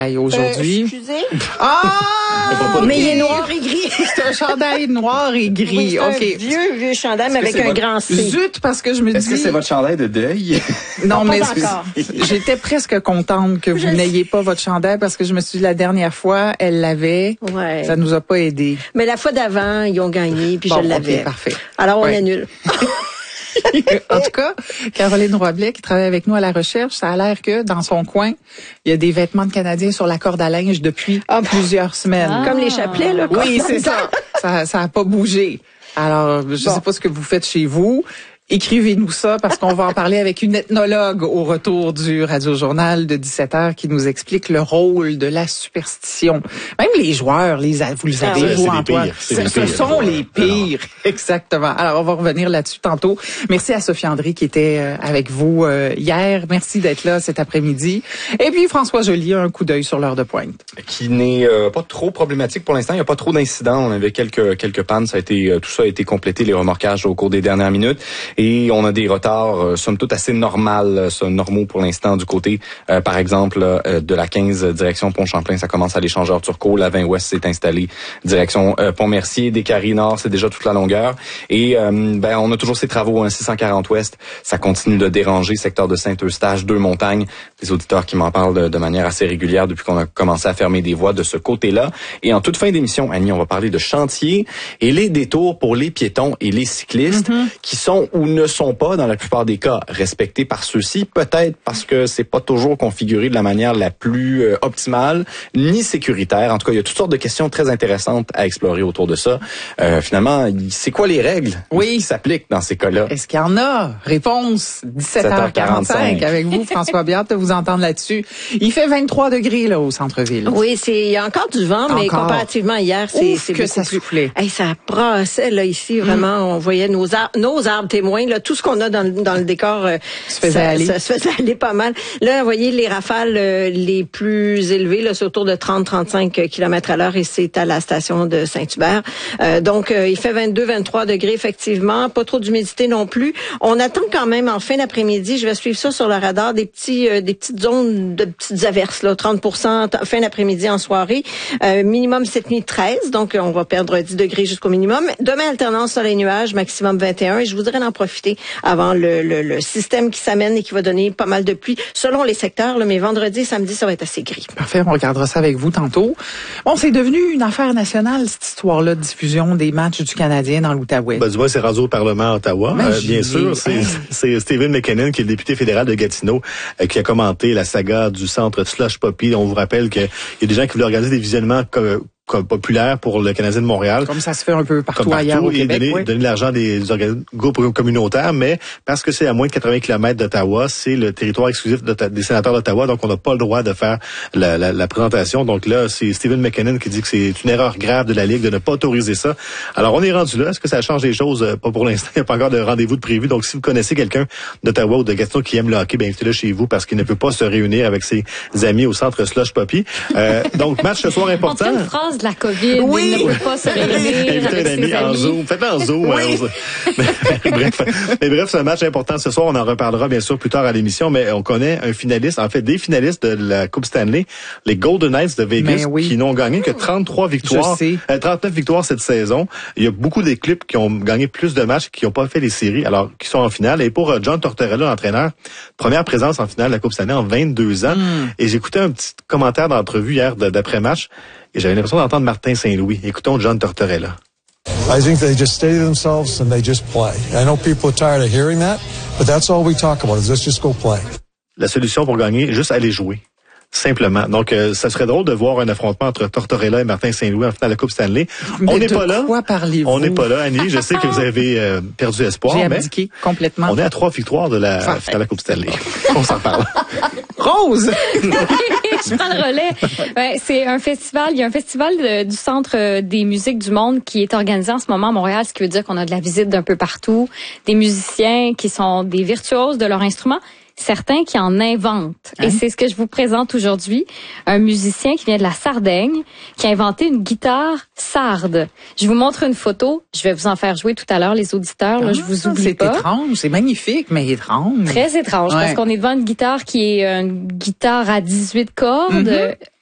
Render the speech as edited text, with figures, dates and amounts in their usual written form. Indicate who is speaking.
Speaker 1: Aujourd'hui.
Speaker 2: Excusez.
Speaker 1: Mais
Speaker 2: il est noir et gris.
Speaker 1: C'est un chandail noir et gris.
Speaker 2: Oui, c'est
Speaker 1: OK.
Speaker 2: un vieux chandail, mais avec un grand C.
Speaker 1: Zut, parce que je me dis...
Speaker 3: Est-ce que c'est votre chandail de deuil?
Speaker 1: Non, mais
Speaker 2: encore.
Speaker 1: j'étais presque contente que vous n'ayez pas votre chandail parce que je me suis dit la dernière fois, elle l'avait.
Speaker 2: Ouais.
Speaker 1: Ça nous a pas aidé.
Speaker 2: Mais la fois d'avant, ils ont gagné, puis je l'avais.
Speaker 1: OK, parfait.
Speaker 2: Alors, on annule.
Speaker 1: En tout cas, Caroline Roy-Blais, qui travaille avec nous à la recherche, ça a l'air que dans son coin, il y a des vêtements de Canadiens sur la corde à linge depuis plusieurs semaines.
Speaker 2: Comme les chapelets, là.
Speaker 1: Oui, c'est ça. Ça a pas bougé. Alors, je sais pas ce que vous faites chez vous. Écrivez-nous ça parce qu'on va en parler avec une ethnologue au retour du Radio-Journal de 17h qui nous explique le rôle de la superstition. Même les joueurs, vous le savez, vous, Antoine. Ce sont les pires. Exactement. Alors, on va revenir là-dessus tantôt. Merci à Sophie André qui était avec vous hier. Merci d'être là cet après-midi. Et puis, François Joly, un coup d'œil sur l'heure de pointe.
Speaker 3: Qui n'est pas trop problématique pour l'instant. Il n'y a pas trop d'incidents. On avait quelques pannes. Tout ça a été complété, les remorquages au cours des dernières minutes. Et on a des retards, somme toute, assez normaux pour l'instant du côté, par exemple, de la 15 direction Pont-Champlain. Ça commence à l'échangeur Turcot. La 20 Ouest s'est installée direction Pont-Mercier. Des Carrés Nord, c'est déjà toute la longueur. Et on a toujours ces travaux, 640 Ouest. Ça continue de déranger. Secteur de Saint-Eustache, Deux-Montagnes. Des auditeurs qui m'en parlent de manière assez régulière depuis qu'on a commencé à fermer des voies de ce côté-là. Et en toute fin d'émission, Annie, on va parler de chantier et les détours pour les piétons et les cyclistes qui sont ou ne sont pas, dans la plupart des cas, respectés par ceux-ci, peut-être parce que c'est pas toujours configuré de la manière la plus optimale, ni sécuritaire. En tout cas, il y a toutes sortes de questions très intéressantes à explorer autour de ça. Finalement, c'est quoi les règles qui s'appliquent dans ces cas-là?
Speaker 1: Est-ce qu'il y en a? Réponse 17h45 avec vous, François Biard, de vous entendre là-dessus. Il fait 23 degrés là au centre-ville.
Speaker 2: Oui, il y a encore du vent, mais comparativement à hier, c'est
Speaker 1: que ça soufflait.
Speaker 2: Hey, ça brassait là ici, vraiment. On voyait nos arbres témoins, là, tout ce qu'on a dans le décor, ça se faisait aller pas mal. Là, vous voyez les rafales les plus élevées, là, c'est autour de 30-35 km/h et c'est à la station de Saint-Hubert. Donc, il fait 22-23 degrés effectivement, pas trop d'humidité non plus. On attend quand même en fin d'après-midi, je vais suivre ça sur le radar, des petites zones de petites averses, là, 30% fin d'après-midi en soirée. Minimum cette nuit 13, donc on va perdre 10 degrés jusqu'au minimum. Demain, alternance soleil nuages, maximum 21 et je voudrais en profiter avant le système qui s'amène et qui va donner pas mal de pluie selon les secteurs, là, mais vendredi et samedi, ça va être assez gris.
Speaker 1: Parfait, on regardera ça avec vous tantôt. Bon, c'est devenu une affaire nationale, cette histoire-là de diffusion des matchs du Canadien dans l'Outaouais.
Speaker 4: Du moins, c'est rendu au Parlement à Ottawa. Bien sûr, c'est Stephen McKinnon, qui est le député fédéral de Gatineau, qui a commenté la saga du centre Slush Poppy. On vous rappelle qu'il y a des gens qui voulaient organiser des visionnements populaire pour le Canadien de Montréal.
Speaker 1: Comme ça se fait un peu partout ailleurs au Québec.
Speaker 4: Et donner l'argent des groupes communautaires, mais parce que c'est à moins de 80 km d'Ottawa, c'est le territoire exclusif des sénateurs d'Ottawa, donc on n'a pas le droit de faire la présentation. Donc là, c'est Stephen McKinnon qui dit que c'est une erreur grave de la Ligue de ne pas autoriser ça. Alors on est rendu là. Est-ce que ça change les choses? Pas pour l'instant. Il n'y a pas encore de rendez-vous de prévu. Donc si vous connaissez quelqu'un d'Ottawa ou de Gatineau qui aime le hockey, invitez-le chez vous parce qu'il ne peut pas se réunir avec ses amis au centre Slush Poppy. Donc match ce soir important.
Speaker 5: On une phrase de la COVID.
Speaker 1: Oui.
Speaker 5: Il ne peut pas se réunir avec ses
Speaker 4: en
Speaker 5: amis.
Speaker 4: Zoom. Faites-le en Zoom.
Speaker 1: Oui.
Speaker 4: Bref, c'est un match important ce soir. On en reparlera bien sûr plus tard à l'émission, mais on connaît un finaliste, en fait des finalistes de la Coupe Stanley, les Golden Knights de Vegas, qui n'ont gagné que 33 victoires, 39 victoires cette saison. Il y a beaucoup d'équipes qui ont gagné plus de matchs qui n'ont pas fait les séries, alors qui sont en finale. Et pour John Tortorella, l'entraîneur, première présence en finale de la Coupe Stanley en 22 ans. Et j'écoutais un petit commentaire d'entrevue hier d'après-match. Et j'avais l'impression d'entendre Martin Saint-Louis. Écoutons John Tortorella.
Speaker 6: I think they just steady themselves and they just play. I know people are tired of hearing that, but that's all we talk about is let's just go play.
Speaker 4: La solution pour gagner, juste aller jouer. Simplement. Donc, ça serait drôle de voir un affrontement entre Tortorella et Martin Saint-Louis en finale de la Coupe Stanley.
Speaker 1: Mais
Speaker 4: on n'est pas là.
Speaker 1: Quoi parlez-vous?
Speaker 4: On n'est pas là, Annie. Je sais que vous avez perdu espoir.
Speaker 1: J'ai abdiqué complètement.
Speaker 4: On est à 3 victoires de la finale de la Coupe Stanley. On s'en parle.
Speaker 1: Rose!
Speaker 5: Je prends le relais. C'est un festival. Il y a un festival du Centre des musiques du monde qui est organisé en ce moment à Montréal, ce qui veut dire qu'on a de la visite d'un peu partout, des musiciens qui sont des virtuoses de leur instrument. Certains qui en inventent. Et c'est ce que je vous présente aujourd'hui. Un musicien qui vient de la Sardaigne, qui a inventé une guitare sarde. Je vous montre une photo. Je vais vous en faire jouer tout à l'heure, les auditeurs. Là, je vous oublie pas.
Speaker 1: C'est étrange. C'est magnifique, mais étrange.
Speaker 5: Très étrange, parce qu'on est devant une guitare qui est une guitare à 18 cordes.